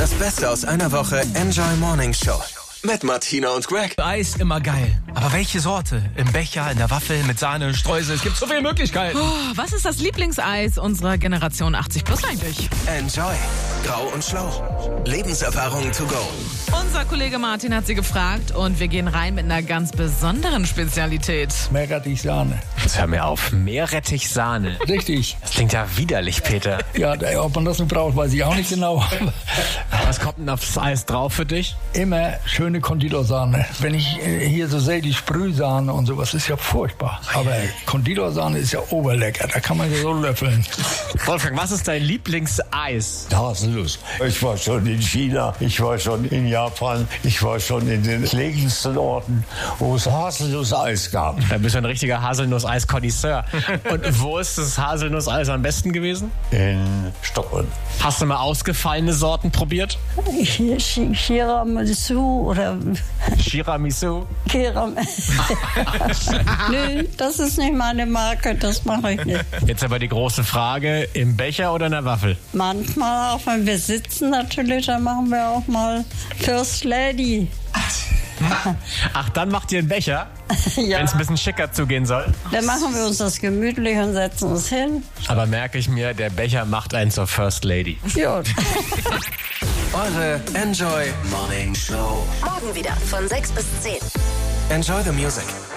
Das Beste aus einer Woche Enjoy Morning Show. Mit Martina und Greg. Eis immer geil. Aber welche Sorte? Im Becher, in der Waffel, mit Sahne, Streusel. Es gibt so viele Möglichkeiten. Oh, was ist das Lieblingseis unserer Generation 80 plus eigentlich? Enjoy. Grau und schlau. Lebenserfahrung to go. Unser Kollege Martin hat sie gefragt und wir gehen rein mit einer ganz besonderen Spezialität. Meerrettich-Sahne. Jetzt hör mir auf. Meerrettich-Sahne. Richtig. Das klingt ja widerlich, Peter. Ja, ob man das nun braucht, weiß ich auch nicht genau. Was kommt denn aufs Eis drauf für dich? Immer schöne Konditorsahne. Wenn ich hier so sehe, die Sprühsahne und sowas, ist ja furchtbar. Aber Konditorsahne ist ja oberlecker. Da kann man ja so löffeln. Wolfgang, was ist dein Lieblingseis? Haselnuss. Ich war schon in China, ich war schon in Japan, ich war schon in den entlegensten Orten, wo es Haselnusseis gab. Da bist du ein richtiger Haselnuss-Eis-Konnoisseur. Und wo ist das Haselnusseis am besten gewesen? In Stockholm. Hast du mal ausgefallene Sorten probiert? Tiramisu oder Tiramisu? Nö, das ist nicht meine Marke, das mache ich nicht. Jetzt aber die große Frage, im Becher oder in der Waffel? Manchmal, auch wenn wir sitzen natürlich, dann machen wir auch mal First Lady. Ach, dann macht ihr einen Becher, Ja. wenn es ein bisschen schicker zugehen soll. Dann machen wir uns das gemütlich und setzen uns hin. Aber merke ich mir, der Becher macht einen zur First Lady. Gut. Eure Enjoy Morning Show. Morgen wieder von 6 bis 10. Enjoy the music.